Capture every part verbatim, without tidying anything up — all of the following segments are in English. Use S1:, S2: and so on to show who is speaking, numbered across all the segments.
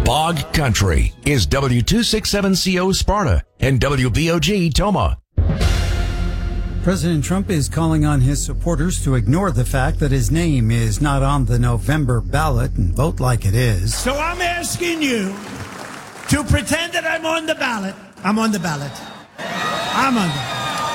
S1: Bog Country is W two sixty-seven C O Sparta and W B O G Toma.
S2: President Trump is calling on his supporters to ignore the fact that his name is not on the November ballot and vote like it is.
S3: So I'm asking you to pretend that I'm on the ballot. I'm on the ballot. I'm on the ballot.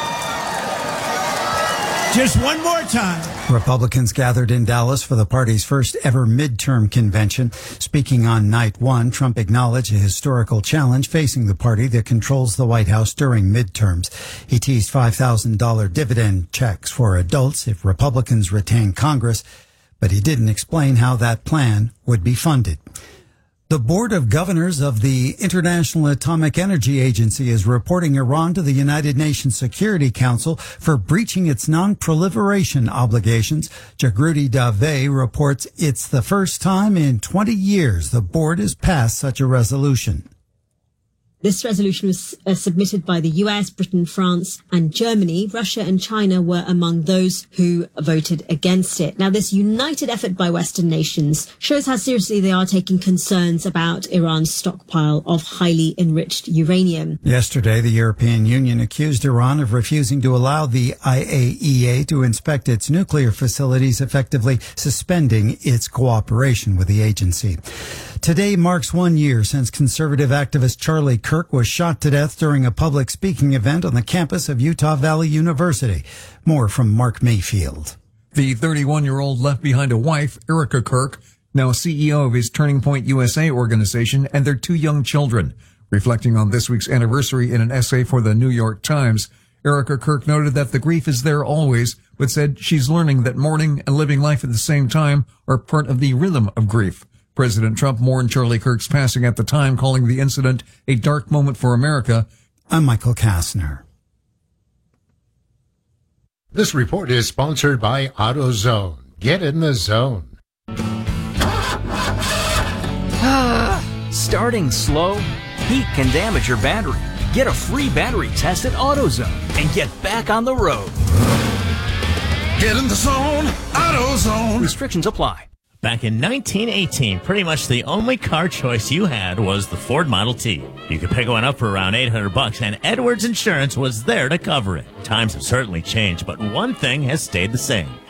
S3: Just one more time.
S2: Republicans gathered in Dallas for the party's first ever midterm convention. Speaking on night one, Trump acknowledged a historical challenge facing the party that controls the White House during midterms. He teased five thousand dollars dividend checks for adults if Republicans retain Congress, but he didn't explain how that plan would be funded. The Board of Governors of the International Atomic Energy Agency is reporting Iran to the United Nations Security Council for breaching its non-proliferation obligations. Jagrudi Dave reports it's the first time in twenty years the board has passed such a resolution.
S4: This resolution was uh, submitted by the U S, Britain, France and Germany. Russia and China were among those who voted against it. Now, this united effort by Western nations shows how seriously they are taking concerns about Iran's stockpile of highly enriched uranium.
S2: Yesterday, the European Union accused Iran of refusing to allow the I A E A to inspect its nuclear facilities, effectively suspending its cooperation with the agency. Today marks one year since conservative activist Charlie Kirk was shot to death during a public speaking event on the campus of Utah Valley University. More from Mark Mayfield.
S5: The thirty-one-year-old left behind a wife, Erica Kirk, now C E O of his Turning Point U S A organization, and their two young children. Reflecting on this week's anniversary in an essay for the New York Times, Erica Kirk noted that the grief is there always, but said she's learning that mourning and living life at the same time are part of the rhythm of grief. President Trump mourned Charlie Kirk's passing at the time, calling the incident a dark moment for America.
S2: I'm Michael Kastner.
S6: This report is sponsored by AutoZone. Get in the zone.
S7: Starting slow? Heat can damage your battery. Get a free battery test at AutoZone and get back on the road.
S8: Get in the zone. AutoZone.
S7: Restrictions apply.
S9: Back in nineteen eighteen, pretty much the only car choice you had was the Ford Model T. You could pick one up for around eight hundred bucks, and Edwards Insurance was there to cover it. Times have certainly changed, but one thing has stayed the same.